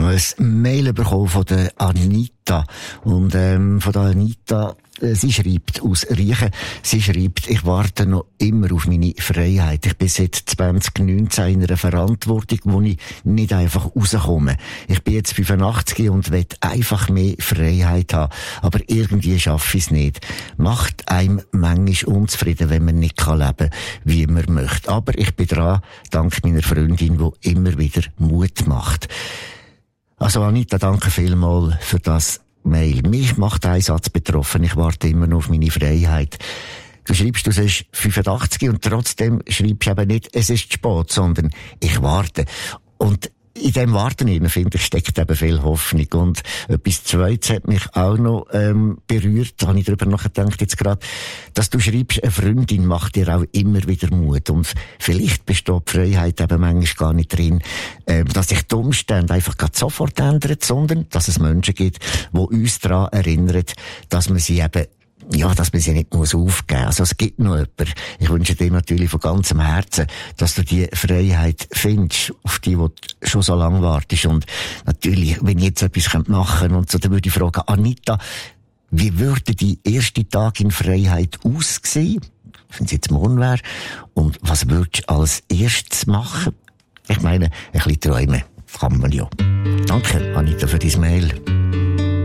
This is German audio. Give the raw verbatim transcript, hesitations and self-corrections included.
noch ein Mail bekommen von der Anita. Und, ähm, von der Anita, äh, sie schreibt aus Riechen, sie schreibt, ich warte noch immer auf meine Freiheit. Ich bin seit zwanzig neunzehn in einer Verantwortung, wo ich nicht einfach rauskomme. Ich bin jetzt fünfundachtzig und will einfach mehr Freiheit haben. Aber irgendwie schaffe ich es nicht. Macht einem manchmal unzufrieden, wenn man nicht leben kann, wie man möchte. Aber ich bin dran, dank meiner Freundin, die immer wieder Mut macht. Also Anita, danke vielmals für das Mail. Mich macht ein Satz betroffen. Ich warte immer noch auf meine Freiheit. Du schreibst, du bist fünfundachtzig und trotzdem schreibst du eben nicht, es ist spät, sondern ich warte. Und in dem Warten hinein, finde ich, steckt eben viel Hoffnung. Und etwas Zweites hat mich auch noch ähm, berührt, da habe ich darüber nachgedacht jetzt gerade, dass du schreibst, eine Freundin macht dir auch immer wieder Mut. Und vielleicht besteht die Freiheit eben manchmal gar nicht drin, ähm, dass sich die Umstände einfach gerade sofort ändern, sondern dass es Menschen gibt, die uns daran erinnern, dass man sie eben ja, dass man sie nicht muss aufgeben muss. Also es gibt noch jemanden. Ich wünsche dir natürlich von ganzem Herzen, dass du die Freiheit findest, auf die, wo du schon so lange wartest. Und natürlich, wenn ich jetzt etwas machen könnte und so, dann würde ich fragen, Anita, wie würde die erste Tag in Freiheit aussehen, wenn es jetzt morgen wäre? Und was würdest du als erstes machen? Ich meine, ein bisschen träumen kann man ja. Danke, Anita, für dein Mail.